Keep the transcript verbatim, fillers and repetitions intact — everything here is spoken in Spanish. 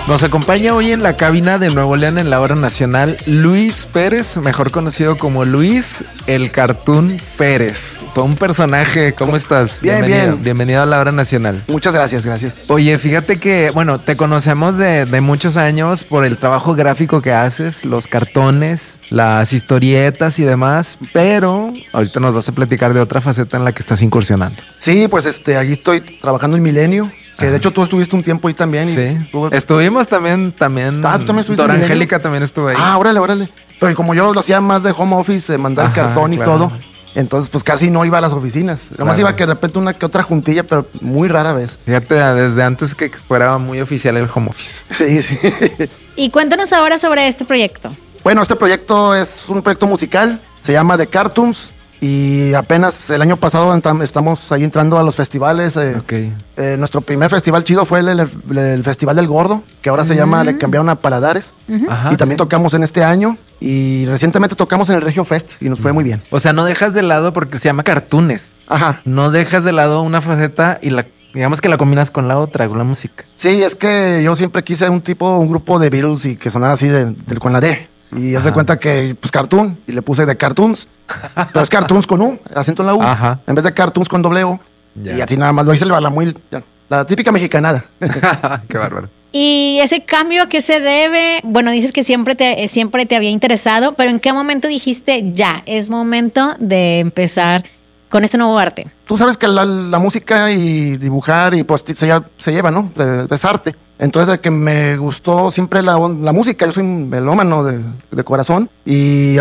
Nos acompaña hoy en la cabina de Nuevo León en la hora nacional Luis Pérez, mejor conocido como Luis el Cartoon Pérez. Todo un personaje, ¿cómo estás? Bien, bienvenido, bien. Bienvenido a la hora nacional. Muchas gracias, gracias. Oye, fíjate que, bueno, te conocemos de, de muchos años por el trabajo gráfico que haces, los cartones, las historietas y demás, pero ahorita nos vas a platicar de otra faceta en la que estás incursionando. Sí, pues este, aquí estoy trabajando en Milenio, que Ajá. de hecho tú estuviste un tiempo ahí también. Sí, y tuve... estuvimos también, también. Ah, ¿tú también estuviste Dora en Angélica también estuvo ahí. Ah, órale, órale. Pero como yo lo hacía más de home office, de mandar Ajá, cartón y claro. todo, entonces pues casi no iba a las oficinas. Nomás Claro. iba que de repente una que otra juntilla, pero muy rara vez. Fíjate, desde antes que fuera muy oficial el home office. Sí, sí. Y cuéntanos ahora sobre este proyecto. Bueno, este proyecto es un proyecto musical, se llama The Cartoons. Y apenas el año pasado entam- estamos ahí entrando a los festivales. Eh, Ok. eh, nuestro primer festival chido fue el, el- el Festival del Gordo, que ahora se llama Le Cambiaron a Paladares. Ajá, y también sí. tocamos en este año. Y recientemente tocamos en el Regio Fest y nos fue muy bien. O sea, no dejas de lado porque se llama cartoons. Ajá. No dejas de lado una faceta y la, digamos que la combinas con la otra, con la música. Sí, es que yo siempre quise un tipo, un grupo de Beatles y que sonara así de, de- con la D. Y haz de Ajá. cuenta que, pues, cartoon, y le puse de cartoons. Pero es cartoons con U, acento en la U. Ajá. En vez de cartoons con doble O. Ya. Y así nada más lo hice la muy, ya, la típica mexicanada. Qué bárbaro. ¿Y ese cambio a qué se debe? Bueno, dices que siempre te, siempre te había interesado, pero ¿en qué momento dijiste ya, es momento de empezar con este nuevo arte? Tú sabes que la, la música y dibujar y pues se, lle- se lleva, ¿no? Es arte. Entonces, de que me gustó siempre la, la música, yo soy un melómano de, de corazón y